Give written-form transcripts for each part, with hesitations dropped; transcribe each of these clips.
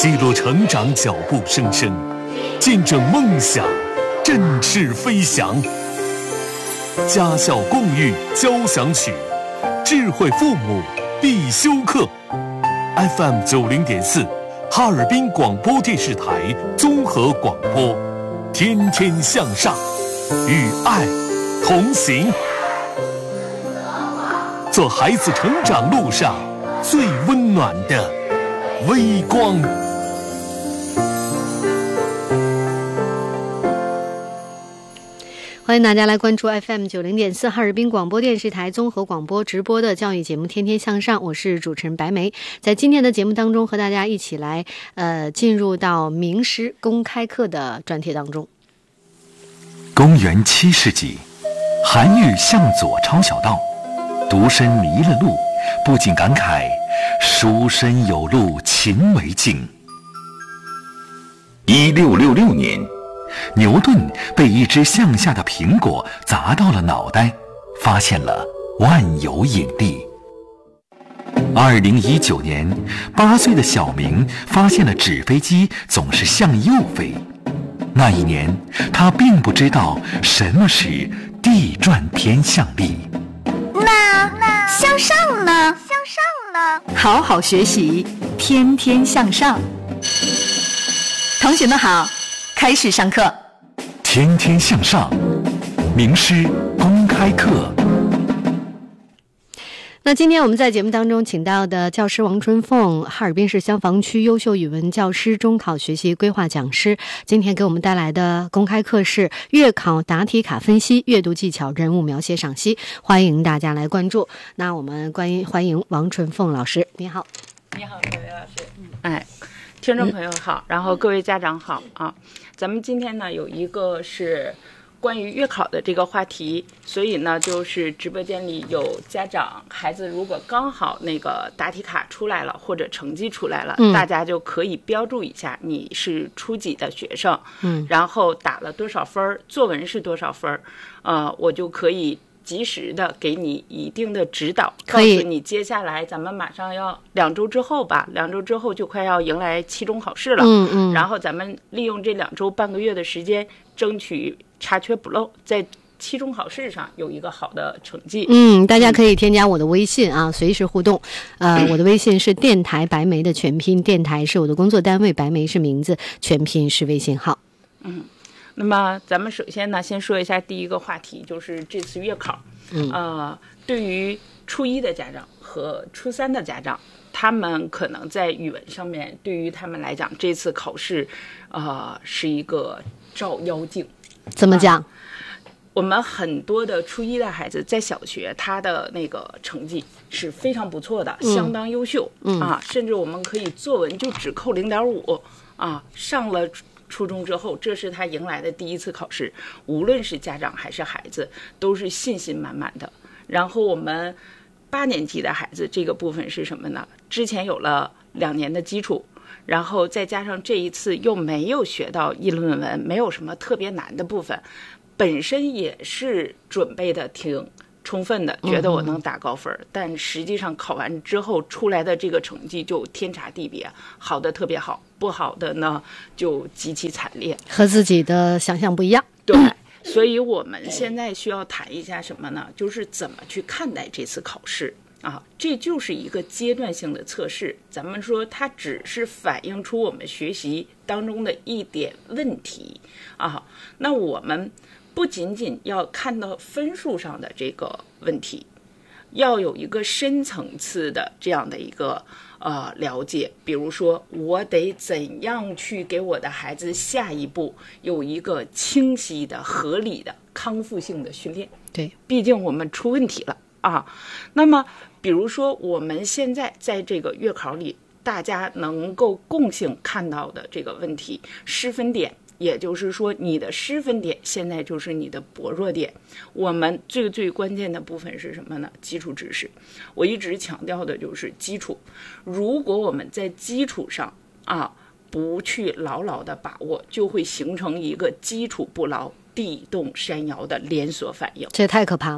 记录成长脚步声声，见证梦想振翅飞翔。家校共育交响曲，智慧父母必修课。FM 90.4，哈尔滨广播电视台综合广播，天天向上，与爱同行，做孩子成长路上最温暖的微光。 欢迎大家来关注 FM 90.4哈尔滨广播电视台综合广播直播的教育节目《天天向上》，我是主持人白梅。在今天的节目当中，和大家一起来进入到名师公开课的专题当中。 公元7世纪，韩愈向左抄小道，独身迷了路，不禁感慨：书生有路勤为径。1666年，牛顿被一只向下的苹果砸到了脑袋，发现了万有引力。2019年，8岁的小明发现了纸飞机总是向右飞。那一年，他并不知道什么是地转偏向力。 那向上呢？ 好好学习，天天向上。同学们好，开始上课。 天天向上，名师公开课。 那今天我们在节目当中请到的教师王春凤，哈尔滨市香坊区优秀语文教师，中考学习规划讲师，今天给我们带来的公开课是月考答题卡分析、阅读技巧、人物描写赏析，欢迎大家来关注。那我们欢迎王春凤老师，你好。 你好，各位老师。听众朋友好，然后各位家长好啊。咱们今天呢有一个是关于月考的这个话题，所以呢就是直播间里有家长孩子如果刚好那个答题卡出来了或者成绩出来了，大家就可以标注一下你是初几的学生，然后打了多少分，作文是多少分，我就可以及时的给你一定的指导，告诉你接下来咱们马上要2周之后吧，2周之后就快要迎来期中考试了，然后咱们利用这2周半个月的时间，争取查缺补漏，在期中考试上有一个好的成绩。 大家可以添加我的微信啊，随时互动。我的微信是电台白梅的全拼，电台是我的工作单位，白梅是名字，全拼是微信号。 那么咱们首先呢，先说一下第一个话题，就是这次月考。对于初1的家长和初3的家长，他们可能在语文上面，对于他们来讲，这次考试，是一个照妖镜。 怎么讲？ 我们很多的初1的孩子在小学，他的那个成绩是非常不错的，相当优秀甚至我们可以作文就只扣0.5上了初中之后，这是他迎来的第一次考试，无论是家长还是孩子，都是信心满满的。然后我们8年级的孩子，这个部分是什么呢？之前有了2年的基础，然后再加上这一次又没有学到议论文，没有什么特别难的部分，本身也是准备的挺充分的，觉得我能打高分，但实际上考完之后出来的这个成绩就天差地别，好的特别好，不好的呢就极其惨烈， 和自己的想象不一样。 对，所以我们现在需要谈一下什么呢？就是怎么去看待这次考试这就是一个阶段性的测试，咱们说它只是反映出我们学习当中的一点问题那我们不仅仅要看到分数上的这个问题，要有一个深层次的这样的一个了解。比如说，我得怎样去给我的孩子下一步有一个清晰的、合理的、康复性的训练。 对， 毕竟我们出问题了那么，比如说我们现在在这个月考里，大家能够共性看到的这个问题，失分点。也就是说，你的失分点现在就是你的薄弱点。我们最关键的部分是什么呢？基础知识。我一直强调的就是基础。如果我们在基础上不去牢牢的把握，就会形成一个基础不牢、地动山摇的连锁反应。 这太可怕了。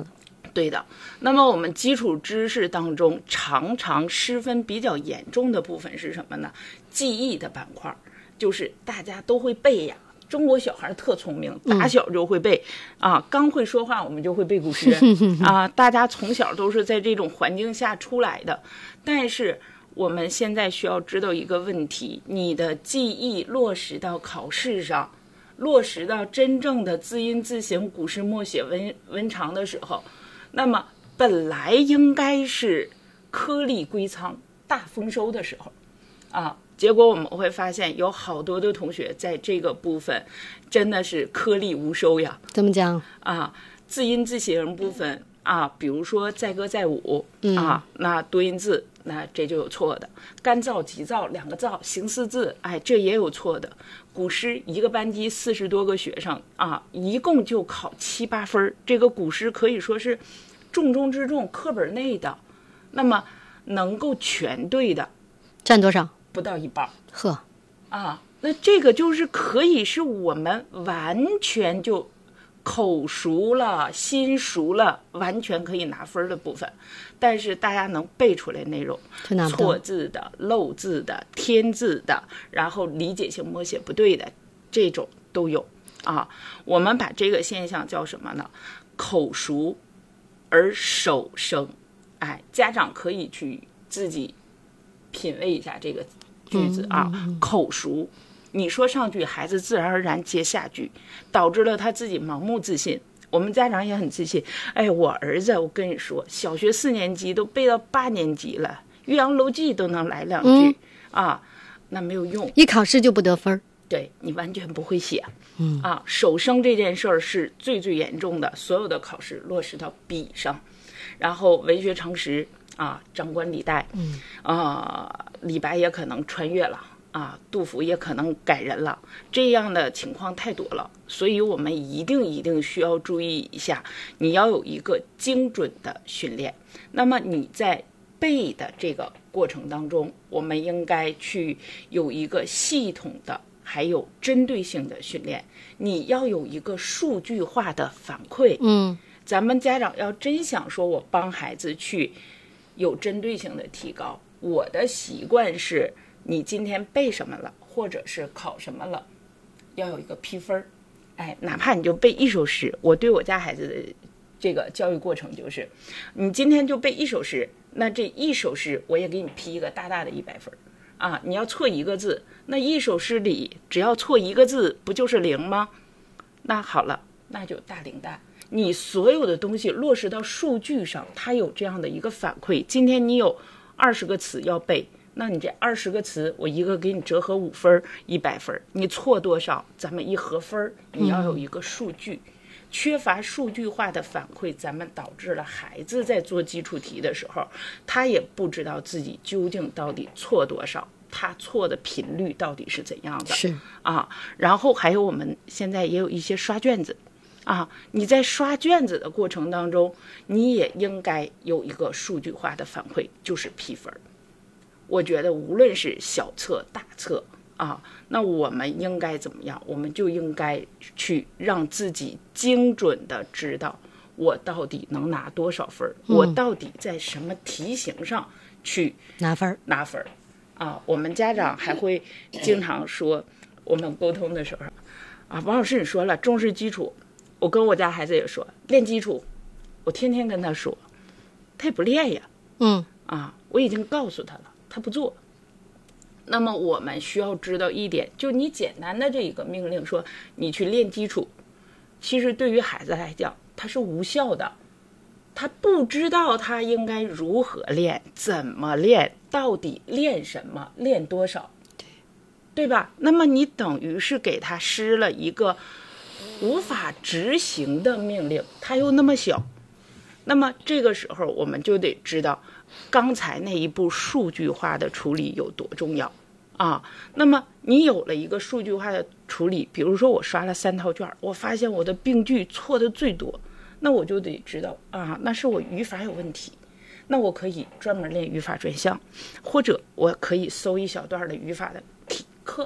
对的。那么我们基础知识当中常常失分比较严重的部分是什么呢？记忆的板块，就是大家都会背呀。中国小孩特聪明，打小就会背刚会说话我们就会背古诗大家从小都是在这种环境下出来的。但是我们现在需要知道一个问题，你的记忆落实到考试上，落实到真正的字音字形古诗默写文长的时候，那么本来应该是颗粒归仓大丰收的时候结果我们会发现有好多的同学在这个部分真的是颗粒无收呀。 怎么讲字音字形部分比如说载歌载舞那多音字，那这就有错的。干燥急躁两个躁，形似字，这也有错的。古诗一个班级40多个学生一共就考7、8分，这个古诗可以说是重中之重，课本内的。那么能够全对的占多少？ 不到一半。 呵那这个就是可以是我们完全就口熟了心熟了，完全可以拿分的部分。但是大家能背出来内容，错字的漏字的添字的，然后理解性默写不对的，这种都有我们把这个现象叫什么呢？口熟而手生。家长可以去自己品味一下这个句子口熟，你说上句，孩子自然而然接下句，导致了他自己盲目自信。我们家长也很自信，我儿子，我跟你说，小学4年级都背到8年级了，岳阳楼记都能来2句那没有用， 一考试就不得分。 对，你完全不会写手生这件事儿是最严重的，所有的考试落实到笔上。然后文学常识张冠李戴李白也可能穿越了杜甫也可能改人了，这样的情况太多了。所以我们一定需要注意一下，你要有一个精准的训练。那么你在背的这个过程当中，我们应该去有一个系统的还有针对性的训练，你要有一个数据化的反馈咱们家长要真想说我帮孩子去有针对性的提高，我的习惯是你今天背什么了，或者是考什么了，要有一个批分。哪怕你就背1首诗，我对我家孩子的这个教育过程就是，你今天就背1首诗，那这1首诗我也给你批一个大大的100分你要错1个字，那1首诗里只要错1个字，不就是0吗？那好了，那就大0大。你所有的东西落实到数据上，它有这样的一个反馈。今天你有20个词要背，那你这20个词我一个给你折合5分，100分，你错多少咱们一合分，你要有一个数据。缺乏数据化的反馈，咱们导致了孩子在做基础题的时候，他也不知道自己究竟到底错多少，他错的频率到底是怎样的。 是然后还有我们现在也有一些刷卷子你在刷卷子的过程当中，你也应该有一个数据化的反馈，就是批分。我觉得无论是小册大册那我们应该怎么样？我们就应该去让自己精准的知道我到底能拿多少分，我到底在什么题型上去拿分我们家长还会经常说，我们沟通的时候王老师你说了重视基础，我跟我家孩子也说练基础，我天天跟他说，他也不练呀我已经告诉他了，他不做。那么我们需要知道一点，就你简单的这一个命令说你去练基础，其实对于孩子来讲它是无效的，他不知道他应该如何练，怎么练，到底练什么，练多少，对吧？那么你等于是给他施了一个无法执行的命令，他又那么小。那么这个时候我们就得知道刚才那一步数据化的处理有多重要那么你有了一个数据化的处理，比如说我刷了3套卷，我发现我的病句错的最多，那我就得知道那是我语法有问题，那我可以专门练语法专项，或者我可以搜一小段的语法的课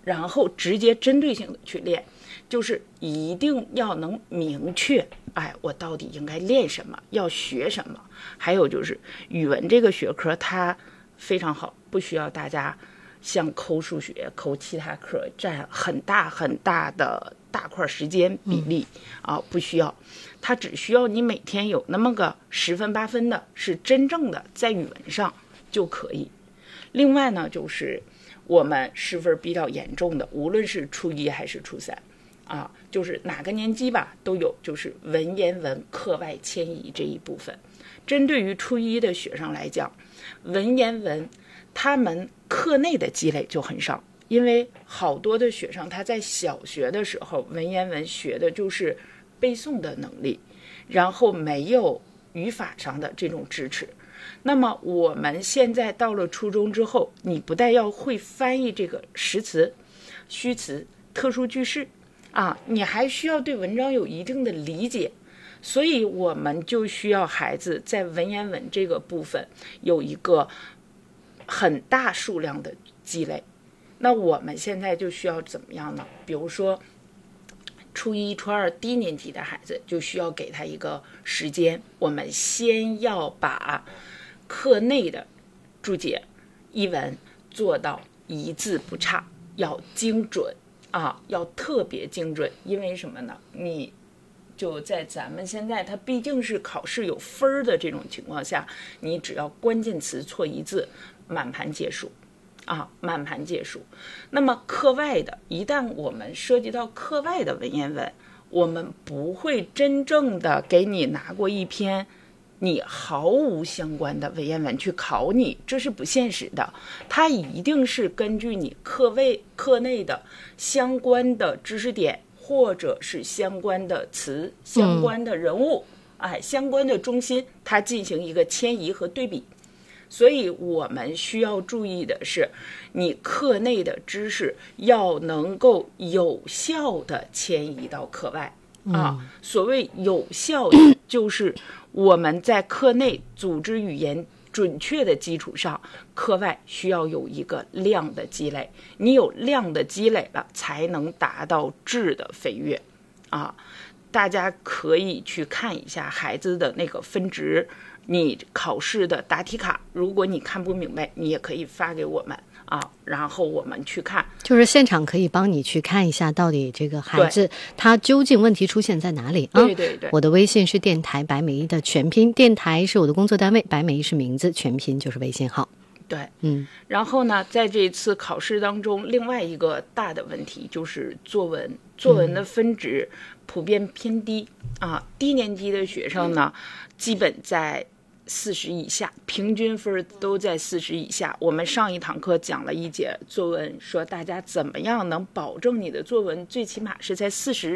然后直接针对性的去练，就是一定要能明确，我到底应该练什么，要学什么。还有就是语文这个学科它非常好，不需要大家像抠数学、抠其他科占很大很大的大块时间比例不需要，它只需要你每天有那么个10分8分的是真正的在语文上就可以。另外呢，就是我们失分比较严重的，无论是初1还是初3就是哪个年级吧都有，就是文言文课外迁移这一部分。针对于初1的学生来讲，文言文他们课内的积累就很少，因为好多的学生他在小学的时候文言文学的就是背诵的能力，然后没有语法上的这种支持。那么我们现在到了初中之后，你不但要会翻译这个实词、虚词、特殊句式你还需要对文章有一定的理解，所以我们就需要孩子在文言文这个部分有一个很大数量的积累。那我们现在就需要怎么样呢？比如说初1、初2低年级的孩子就需要给他一个时间，我们先要把课内的注解、译文做到一字不差，要精准要特别精准。因为什么呢？你就在咱们现在它毕竟是考试有分的这种情况下，你只要关键词错一字，满盘皆输满盘皆输。那么课外的，一旦我们涉及到课外的文言文，我们不会真正的给你拿过一篇你毫无相关的文言文去考你，这是不现实的。它一定是根据你课内的相关的知识点，或者是相关的词、相关的人物相关的中心，它进行一个迁移和对比。所以我们需要注意的是，你课内的知识要能够有效的迁移到课外所谓有效的，就是我们在课内组织语言准确的基础上，课外需要有一个量的积累。你有量的积累了，才能达到质的飞跃大家可以去看一下孩子的那个分值，你考试的答题卡，如果你看不明白，你也可以发给我们然后我们去看， 就是现场可以帮你去看一下到底这个孩子他究竟问题出现在哪里对对对。 我的微信是电台白美一的全拼，电台是我的工作单位，白美一是名字，全拼就是微信号。 对，然后呢，在这次考试当中，另外一个大的问题就是作文的分值普遍偏低低年级的学生呢，基本在40以下，平均分都在40以下。我们上一堂课讲了一节作文，说大家怎么样能保证你的作文最起码是在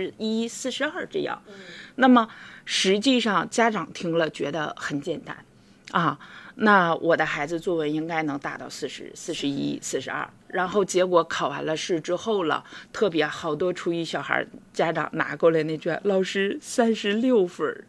41、42这样。那么实际上家长听了觉得很简单那我的孩子作文应该能达到40、41、42，然后结果考完了试之后了，特别好多初1小孩家长拿过来那卷，老师36分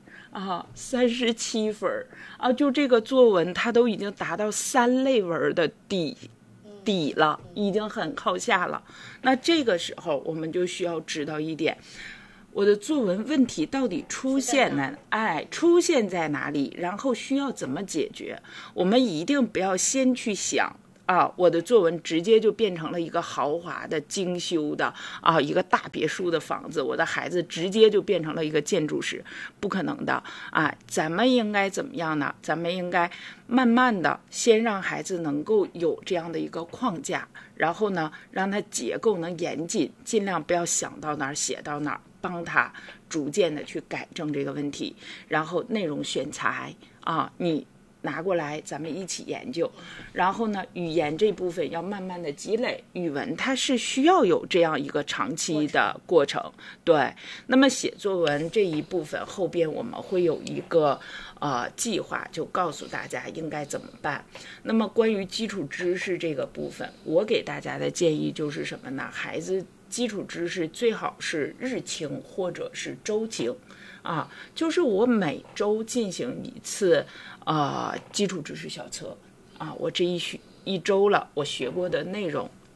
37分就这个作文他都已经达到3类文的底了，已经很靠下了。那这个时候我们就需要知道一点，我的作文问题到底出现在哪里，然后需要怎么解决。我们一定不要先去想我的作文直接就变成了一个豪华的精修的一个大别墅的房子，我的孩子直接就变成了一个建筑师，不可能的咱们应该怎么样呢？咱们应该慢慢的先让孩子能够有这样的一个框架，然后呢让他结构能严谨，尽量不要想到哪儿写到哪儿，帮他逐渐的去改正这个问题。然后内容选材你拿过来咱们一起研究。然后呢语言这部分要慢慢的积累，语文它是需要有这样一个长期的过程。对，那么写作文这一部分后边我们会有一个计划，就告诉大家应该怎么办。那么关于基础知识这个部分，我给大家的建议就是什么呢？孩子基础知识最好是日清或者是周清就是我每周进行一次基础知识小测我这一周了，我学过的内容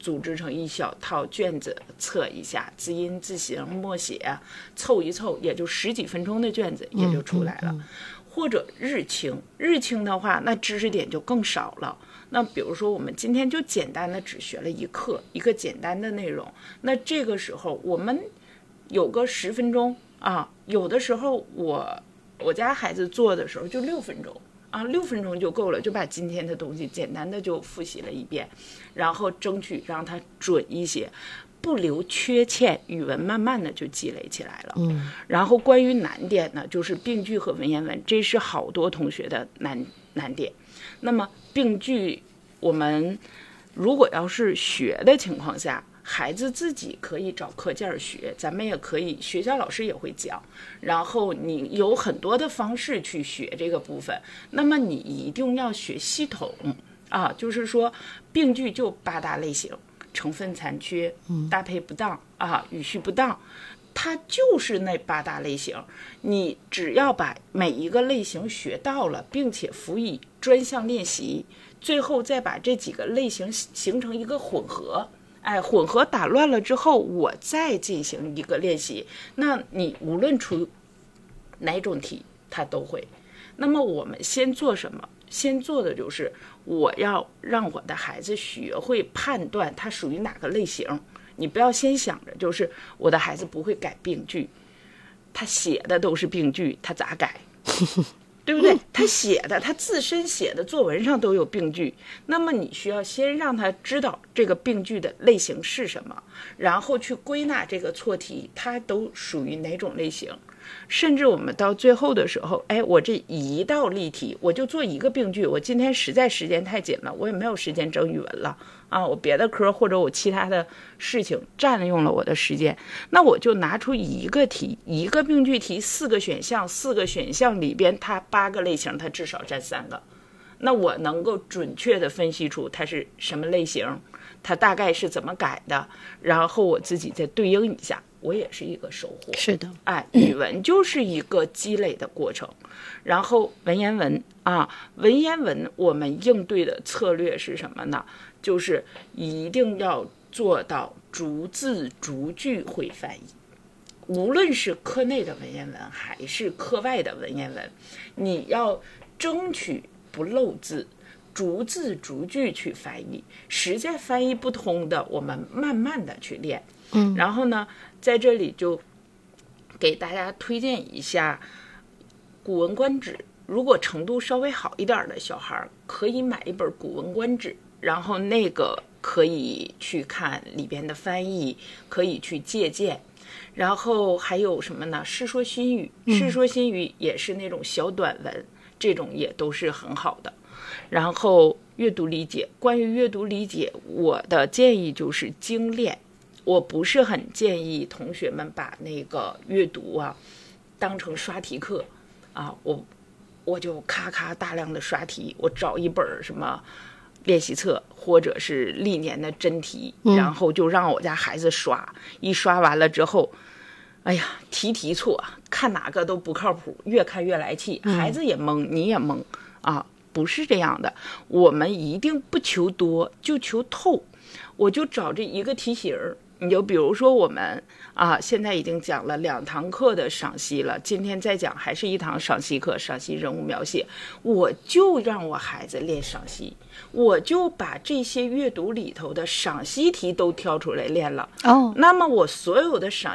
组织成一小套卷子测一下，字音字形默写凑一凑，也就10几分钟的卷子也就出来了。或者日清的话，那知识点就更少了。那比如说我们今天就简单的只学了一课，一个简单的内容，那这个时候我们有个10分钟啊，有的时候我家孩子做的时候就6分钟啊，6分钟就够了，就把今天的东西简单的就复习了一遍，然后争取让他准一些，不留缺欠，语文慢慢的就积累起来了。然后关于难点呢，就是并句和文言文，这是好多同学的难点。那么并句我们如果要是学的情况下，孩子自己可以找课件学，咱们也可以，学校老师也会讲，然后你有很多的方式去学这个部分。那么你一定要学系统啊，就是说并句就8大类型，成分残缺，搭配不当啊，语序不当，它就是那8大类型。你只要把每一个类型学到了，并且辅以专项练习，最后再把这几个类型形成一个混合，混合打乱了之后，我再进行一个练习，那你无论出哪种题，它都会。那么我们先做什么？先做的就是我要让我的孩子学会判断它属于哪个类型。你不要先想着就是我的孩子不会改并句，他写的都是并句，他咋改？对不对？他写的，他自身写的作文上都有并句，那么你需要先让他知道这个并句的类型是什么，然后去归纳这个错题，它都属于哪种类型。甚至我们到最后的时候，我这一道例题我就做一个并句，我今天实在时间太紧了，我也没有时间整语文了啊，我别的科或者我其他的事情占用了我的时间，那我就拿出一个题，一个并句题，4个选项，4个选项里边它8个类型，它至少占3个，那我能够准确的分析出它是什么类型，它大概是怎么改的，然后我自己再对应一下，我也是一个收获。 是的， 语文就是一个积累的过程。然后文言文文言文我们应对的策略是什么呢？就是一定要做到逐字逐句会翻译。无论是课内的文言文还是课外的文言文，你要争取不漏字，逐字逐句去翻译。实在翻译不通的，我们慢慢的去练。然后呢，在这里就给大家推荐一下《古文观止》，如果程度稍微好一点的小孩可以买一本《古文观止》，然后那个可以去看里边的翻译，可以去借鉴。然后还有什么呢？《世说新语》，《世说新语》也是那种小短文，这种也都是很好的。然后阅读理解，关于阅读理解，我的建议就是精炼。我不是很建议同学们把那个阅读当成刷题课我就咔咔大量的刷题，我找一本什么练习册或者是历年的真题，然后就让我家孩子刷，一刷完了之后，题错，看哪个都不靠谱，越看越来气，孩子也懵，你也懵不是这样的，我们一定不求多，就求透。我就找这一个题型，你就比如说我们现在已经讲了2堂课的赏析了，今天再讲还是1堂赏析课，赏析人物描写，我就让我孩子练赏析，我就把这些阅读里头的赏析题都挑出来练了。那么我所有的赏